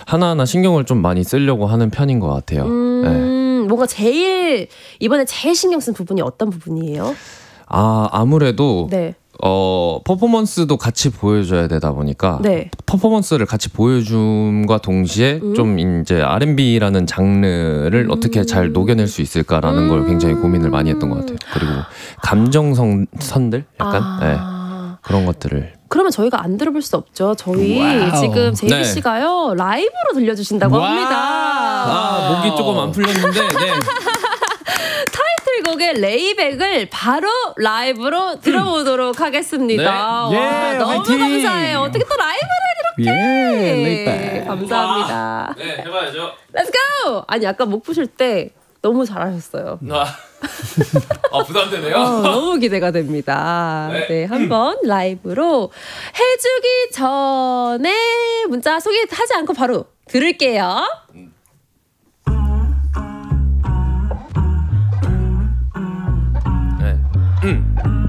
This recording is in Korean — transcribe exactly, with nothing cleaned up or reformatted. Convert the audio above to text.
하나하나 신경을 좀 많이 쓰려고 하는 편인 것 같아요. 음, 네. 뭔가 제일 이번에 제일 신경 쓴 부분이 어떤 부분이에요? 아 아무래도 네. 어 퍼포먼스도 같이 보여줘야 되다 보니까 네. 퍼포먼스를 같이 보여줌과 동시에 음. 좀 이제 알앤비라는 장르를 음. 어떻게 잘 녹여낼 수 있을까라는 음. 걸 굉장히 고민을 많이 했던 것 같아요. 그리고 감정선 선들 약간 아. 네, 그런 것들을. 그러면 저희가 안 들어볼 수 없죠. 저희 와우. 지금 제이비 네. 씨가요 라이브로 들려주신다고 와우. 합니다. 아 목이 조금 안 풀렸는데 네. 타이틀곡의 레이백을 바로 라이브로 들어보도록 하겠습니다. 네. 와, 예, 너무 화이팅! 감사해요. 어떻게 또 라이브를 이렇게? 예, 레이백. 감사합니다. 네 해봐야죠. Let's go! 아니 아까 목 푸실 때 너무 잘하셨어요. 아 부담되네요. 어, 너무 기대가 됩니다. 네. 네, 한번 라이브로 해주기 전에 문자 소개하지 않고 바로 들을게요.